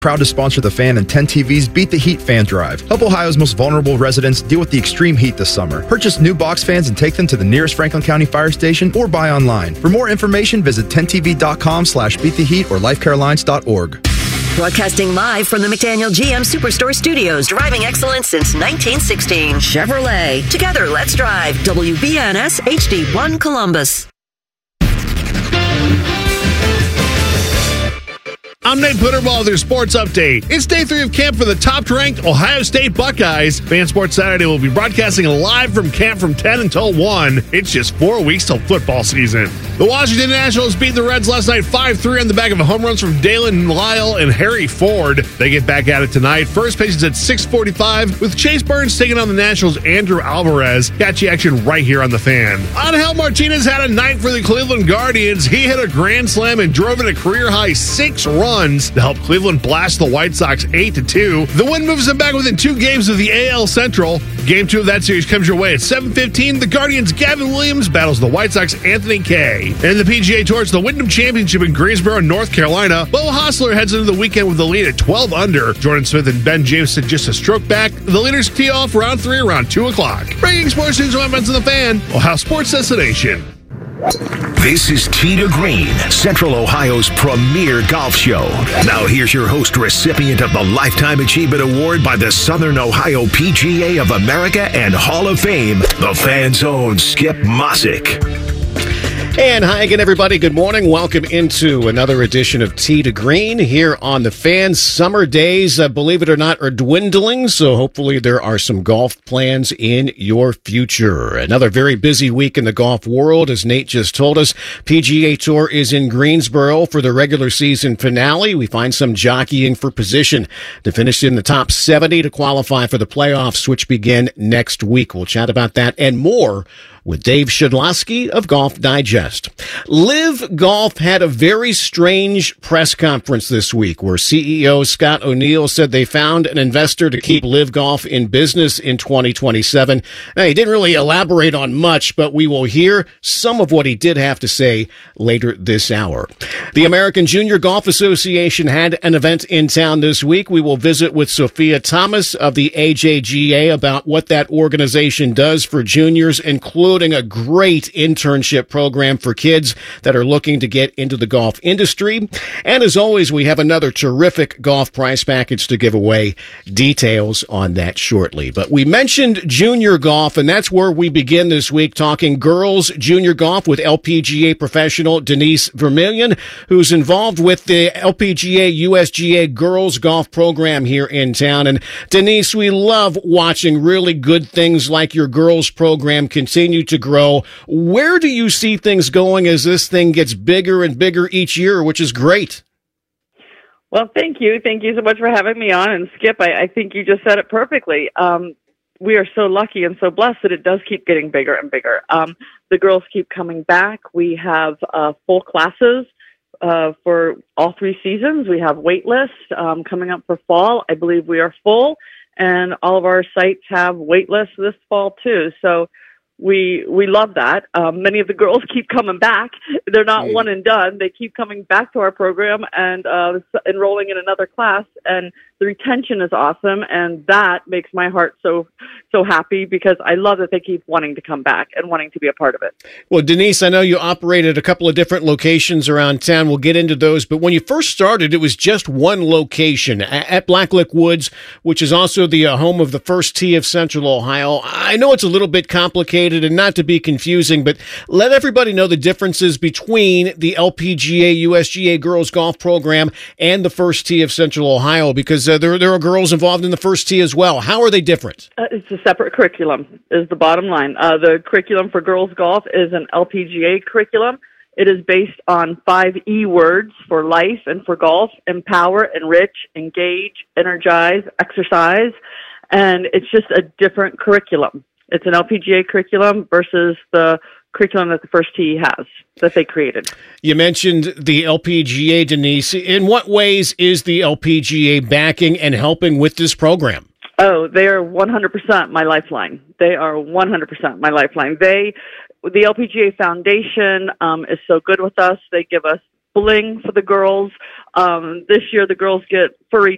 Proud to sponsor the Fan and 10 TV's Beat the Heat Fan Drive. Help Ohio's most vulnerable residents deal with the extreme heat this summer. Purchase new box fans and take them to the nearest Franklin County Fire Station or buy online. For more information, visit 10tv.com/beattheheat or lifecarealliance.org. Broadcasting live from the McDaniel GM Superstore Studios, driving excellence since 1916. Chevrolet. Together, let's drive. WBNS HD1 Columbus. I'm Nate Putterball with your sports update. It's day 3 of camp for the top-ranked Ohio State Buckeyes. Fan Sports Saturday will be broadcasting live from camp from 10 until 1. It's just 4 weeks till football season. The Washington Nationals beat the Reds last night 5-3 on the back of home runs from Dalen Lyle and Harry Ford. They get back at it tonight. First pitch is at 6:45 with Chase Burns taking on the Nationals' Andrew Alvarez. Catchy action right here on the Fan. Angel Martinez had a night for the Cleveland Guardians. He hit a grand slam and drove in a career-high 6 runs to help Cleveland blast the White Sox 8-2. The win moves them back within 2 games of the AL Central. Game 2 of that series comes your way at 7:15. The Guardians' Gavin Williams battles the White Sox' Anthony Kay. And the PGA Tour, it's the Wyndham Championship in Greensboro, North Carolina. Beau Hossler heads into the weekend with the lead at 12 under. Jordan Smith and Ben Jameson just a stroke back. The leaders tee off round 3 around 2 o'clock. Breaking sports news and events in the Fan, Ohio Sports Destination. This is Tee to Green, Central Ohio's premier golf show. Now here's your host, recipient of the Lifetime Achievement Award by the Southern Ohio PGA of America and Hall of Fame, the Fan's own Skip Mosick. And hi again, everybody. Good morning. Welcome into another edition of Tee to Green here on the Fan. Summer days, believe it or not, are dwindling, so hopefully there are some golf plans in your future. Another very busy week in the golf world, as Nate just told us. PGA Tour is in Greensboro for the regular season finale. We find some jockeying for position to finish in the top 70 to qualify for the playoffs, which begin next week. We'll chat about that and more with Dave Shedlowski of Golf Digest. Live Golf had a very strange press conference this week where CEO Scott O'Neill said they found an investor to keep Live Golf in business in 2027. Now, he didn't really elaborate on much, but we will hear some of what he did have to say later this hour. The American Junior Golf Association had an event in town this week. We will visit with Sophia Thomas of the AJGA about what that organization does for juniors, including a great internship program for kids that are looking to get into the golf industry. And as always, we have another terrific golf prize package to give away. Details on that shortly. But we mentioned junior golf, and that's where we begin this week, talking girls junior golf with LPGA professional Denise Vermillion, who's involved with the LPGA USGA girls golf program here in town. And Denise, we love watching really good things like your girls program continue to grow. Where do you see things going as this thing gets bigger and bigger each year, which is great? Well, thank you. Thank you so much for having me on. And Skip, I think you just said it perfectly. We are so lucky and so blessed that it does keep getting bigger and bigger. The girls keep coming back. We have full classes for all 3 seasons. We have wait lists coming up for fall. I believe we are full, and all of our sites have wait lists this fall too. So we love that. Many of the girls keep coming back. They're not one and done. They keep coming back to our program and enrolling in another class. And the retention is awesome, and that makes my heart so happy because I love that they keep wanting to come back and wanting to be a part of it. Well, Denise, I know you operated a couple of different locations around town. We'll get into those, but when you first started, it was just one location at Blacklick Woods, which is also the home of the First Tee of Central Ohio. I know it's a little bit complicated and not to be confusing, but let everybody know the differences between the LPGA USGA girls golf program and the First Tee of Central Ohio, because there are girls involved in the First Tee as well. How are they different? It's a separate curriculum is the bottom line. The curriculum for girls golf is an LPGA curriculum. It is based on 5 E words for life and for golf: empower, enrich, engage, energize, exercise. And it's just a different curriculum. It's an LPGA curriculum versus the curriculum that the First Tee has, that they created. You mentioned the LPGA, Denise. In what ways is the LPGA backing and helping with this program? Oh, they are 100% my lifeline. They are 100% my lifeline. The LPGA Foundation is so good with us. They give us bling for the girls. This year the girls get furry